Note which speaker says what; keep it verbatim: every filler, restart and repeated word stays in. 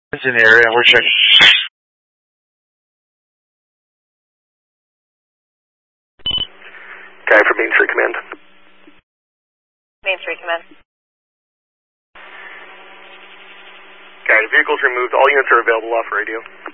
Speaker 1: It's in the area. We're checking.
Speaker 2: Okay, for Main Street Command.
Speaker 3: Main Street Command.
Speaker 2: Okay, the vehicle's removed. All units are available off radio.